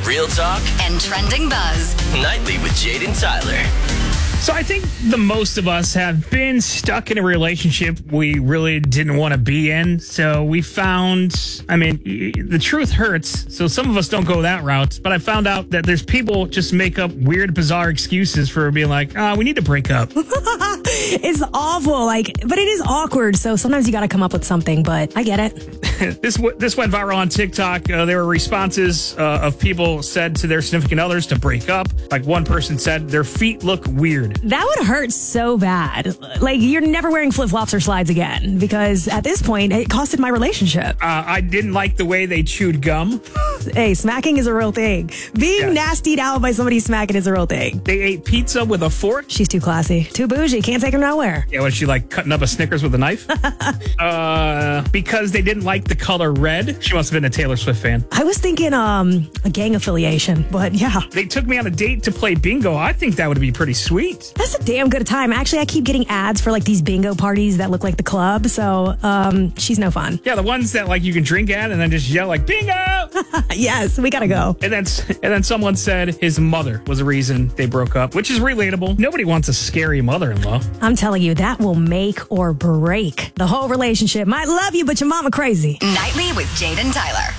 Real talk and trending buzz. nightly with Jade and Tyler. So I think the most of us have been stuck in a relationship we really didn't want to be in. So we found, the truth hurts. So some of us don't go that route. But I found out that there's people just make up weird, bizarre excuses for being like, we need to break up. It's awful. But it is awkward. So sometimes you got to come up with something, but I get it. This went viral on TikTok. There were responses of people said to their significant others to break up. Like one person said, their feet look weird. That would hurt so bad. You're never wearing flip-flops or slides again because at this point, it costed my relationship. I didn't like the way they chewed gum. Hey, smacking is a real thing. Being nastied out by somebody smacking is a real thing. They ate pizza with a fork. She's too classy. Too bougie. Can't take her nowhere. Yeah, was she cutting up a Snickers with a knife? Because they didn't like the color red. She must have been a Taylor Swift fan. I was thinking a gang affiliation, but yeah. They took me on a date to play bingo. I think that would be pretty sweet. That's a damn good time. Actually, I keep getting ads for these bingo parties that look like the club. So she's no fun. Yeah, the ones that you can drink at and then just yell bingo. Yes, we gotta go. And then someone said his mother was the reason they broke up, which is relatable. Nobody wants a scary mother-in-law. I'm telling you, that will make or break the whole relationship. Might love you, but your mama crazy. Nightly with Jade and Tyler.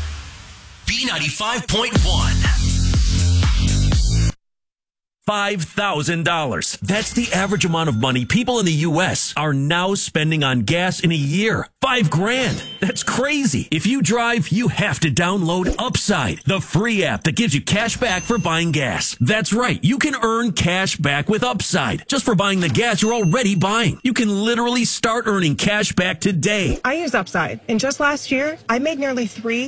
B95.1. $5,000. That's the average amount of money people in the U.S. are now spending on gas in a year. $5,000. That's crazy. If you drive, you have to download Upside, the free app that gives you cash back for buying gas. That's right. You can earn cash back with Upside just for buying the gas you're already buying. You can literally start earning cash back today. I use Upside, and just last year, I made nearly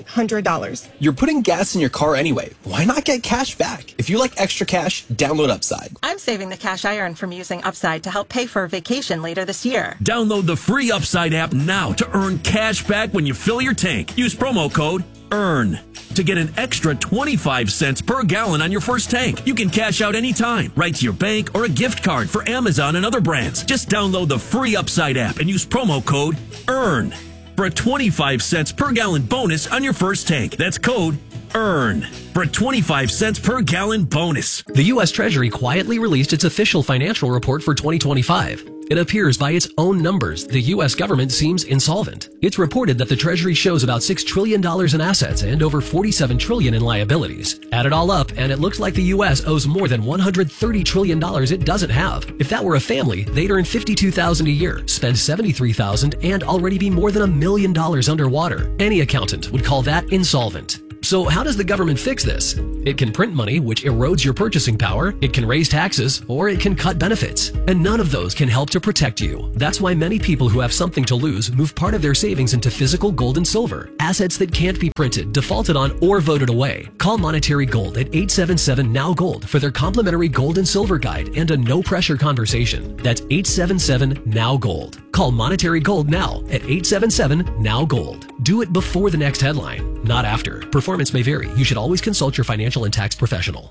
$300. You're putting gas in your car anyway. Why not get cash back? If you like extra cash, download Upside. I'm saving the cash I earn from using Upside to help pay for a vacation later this year. Download the free Upside app now to earn cash back when you fill your tank. Use promo code EARN to get an extra 25 cents per gallon on your first tank. You can cash out anytime, right to your bank or a gift card for Amazon and other brands. Just download the free Upside app and use promo code EARN for a 25 cents per gallon bonus on your first tank. That's code EARN for a 25 cents per gallon bonus. The U.S. Treasury quietly released its official financial report for 2025. It appears by its own numbers, the U.S. government seems insolvent. It's reported that the Treasury shows about $6 trillion in assets and over $47 trillion in liabilities. Add it all up, and it looks like the U.S. owes more than $130 trillion it doesn't have. If that were a family, they'd earn $52,000 a year, spend $73,000, and already be more than $1 million underwater. Any accountant would call that insolvent. So how does the government fix this? It can print money, which erodes your purchasing power, it can raise taxes, or it can cut benefits. And none of those can help to protect you. That's why many people who have something to lose move part of their savings into physical gold and silver, assets that can't be printed, defaulted on, or voted away. Call Monetary Gold at 877-NOW-GOLD for their complimentary gold and silver guide and a no-pressure conversation. That's 877-NOW-GOLD. Call Monetary Gold now at 877-NOW-GOLD. Do it before the next headline, not after. Performance may vary. You should always consult your financial and tax professional.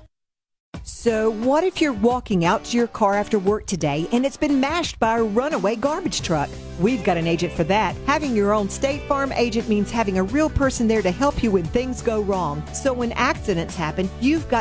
So what if you're walking out to your car after work today and it's been mashed by a runaway garbage truck? We've got an agent for that. Having your own State Farm agent means having a real person there to help you when things go wrong. So when accidents happen, you've got